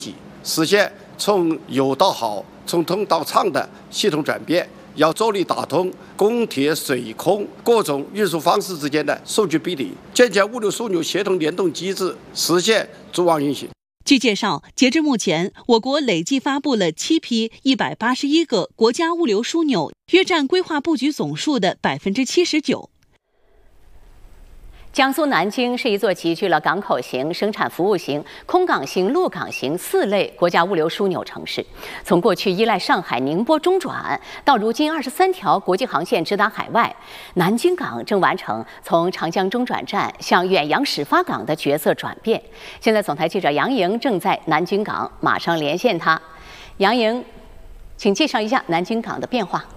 实现从有到好、从通到畅的系统转变，要着力打通公铁、水空各种运输方式之间的数据壁垒，建立物流枢纽协同联动机制，实现组网运行。 据介绍，截至目前，我国累计发布了7批181个国家物流枢纽，约占规划布局总数的79%。 江苏南京是一座集聚了港口型、生产服务型、空港型、陆港型4类国家物流枢纽城市。从过去依赖上海、宁波中转，到如今23条国际航线直达海外，南京港正完成从长江中转站向远洋始发港的角色转变。现在，总台记者杨莹正在南京港，马上连线她。杨莹，请介绍一下南京港的变化。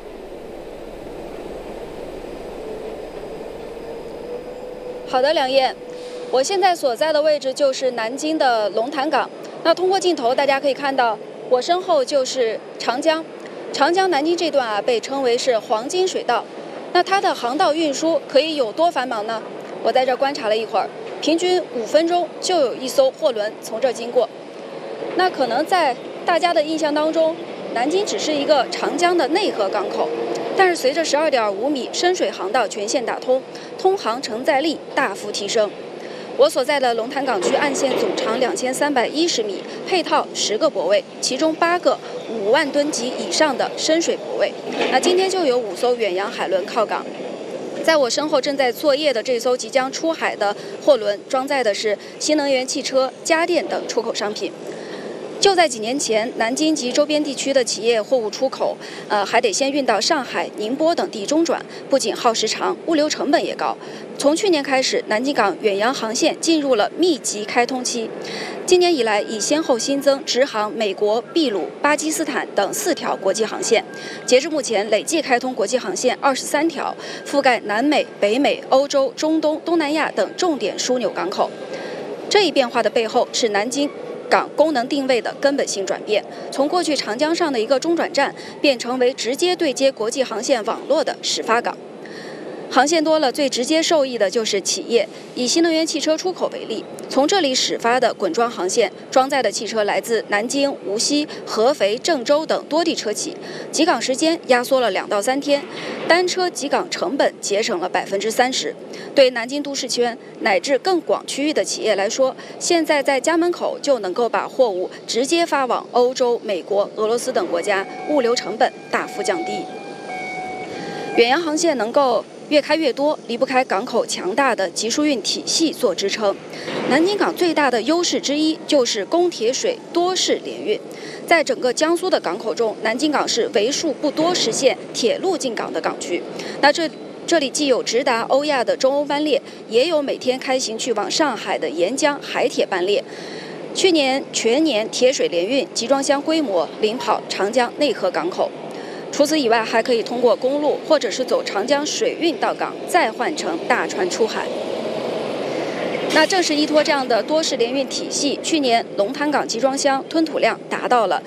好的，梁燕，我现在所在的位置就是南京的龙潭港。那通过镜头，大家可以看到，我身后就是长江。长江南京这段啊，被称为是黄金水道。那它的航道运输可以有多繁忙呢？我在这观察了一会儿，平均5分钟就有一艘货轮从这儿经过。那可能在大家的印象当中，南京只是一个长江的内河港口。但是随着12.5米深水航道全线打通，通航承载力大幅提升。我所在的龙潭港区岸线总长2310米，配套10个泊位，其中8个5万吨级以上的深水泊位。那今天就有5艘远洋海轮靠港。在我身后正在作业的这艘即将出海的货轮，装载的是新能源汽车、家电等出口商品。就在几年前，南京及周边地区的企业货物出口，还得先运到上海、宁波等地中转，不仅耗时长，物流成本也高。从去年开始，南京港远洋航线进入了密集开通期。今年以来，已先后新增直航美国、秘鲁、巴基斯坦等4条国际航线。截至目前，累计开通国际航线23条，覆盖南美、北美、欧洲、中东、东南亚等重点枢纽港口。这一变化的背后是南京港功能定位的根本性转变，从过去长江上的一个中转站，变成为直接对接国际航线网络的始发港。航线多了，最直接受益的就是企业。以新能源汽车出口为例，从这里始发的滚装航线，装载的汽车来自南京、无锡、合肥、郑州等多地车企，集港时间压缩了2到3天，单车集港成本节省了30%。对南京都市圈乃至更广区域的企业来说，现在在家门口就能够把货物直接发往欧洲、美国、俄罗斯等国家，物流成本大幅降低。远洋航线能够越开越多，离不开港口强大的集疏运体系做支撑。南京港最大的优势之一就是公铁水多式联运。在整个江苏的港口中，南京港是为数不多实现铁路进港的港区。那这里既有直达欧亚的中欧班列，也有每天开行去往上海的沿江海铁班列。去年全年铁水联运集装箱规模领跑长江内河港口。除此以外，还可以通过公路或者是走长江水运到港，再换乘大船出海。那正是依托这样的多式联运体系，去年龙潭港集装箱吞吐量达到了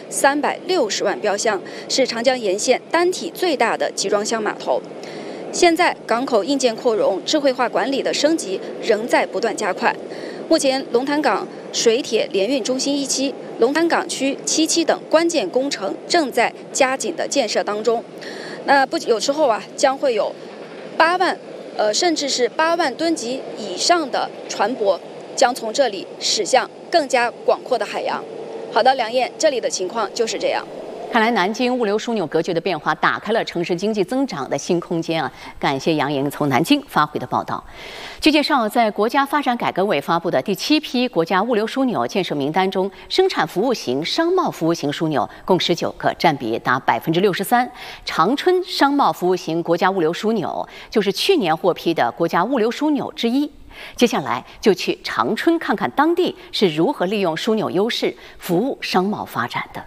360万标箱，是长江沿线单体最大的集装箱码头。现在港口硬件扩容、智慧化管理的升级仍在不断加快。目前，龙潭港水铁联运中心1期、龙潭港区7期等关键工程正在加紧的建设当中。那有时候将会有甚至是8万吨级以上的船舶将从这里驶向更加广阔的海洋。好的，梁燕，这里的情况就是这样。 看来南京物流枢纽格局的变化打开了城市经济增长的新空间啊！感谢杨莹从南京发回的报道。据介绍，在国家发展改革委发布的第7批国家物流枢纽建设名单中，生产服务型、商贸服务型枢纽共19个，占比达63%。长春商贸服务型国家物流枢纽就是去年获批的国家物流枢纽之一。接下来就去长春看看当地是如何利用枢纽优势服务商贸发展的。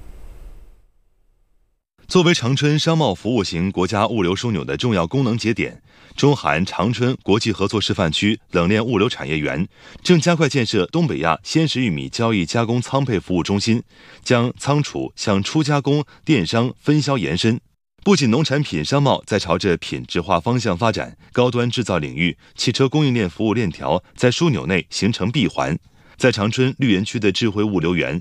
作为长春商贸服务型国家物流枢纽的重要功能节点，中韩长春国际合作示范区冷链物流产业园正加快建设东北亚鲜食玉米交易加工仓配服务中心，将仓储向初加工、电商、分销延伸。不仅农产品商贸在朝着品质化方向发展，高端制造领域、汽车供应链服务链条在枢纽内形成闭环。在长春绿园区的智慧物流园，